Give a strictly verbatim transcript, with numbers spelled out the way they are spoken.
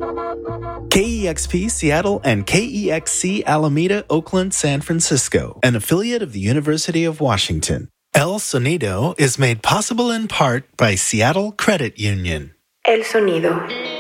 K E X P Seattle and K E X C Alameda, Oakland, San Francisco, an affiliate of the University of Washington. El Sonido is made possible in part by Seattle Credit Union. El Sonido.